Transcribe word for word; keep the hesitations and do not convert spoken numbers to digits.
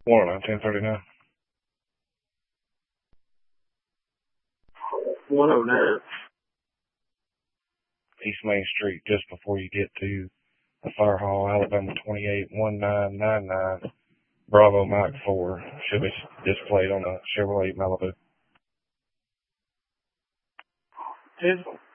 one oh nine, ten thirty-nine. one oh nine. East Main Street, just before you get to the Fire Hall, Alabama twenty-eight, one nine nine nine, Bravo Mike four. Should be displayed on a Chevrolet Malibu. ten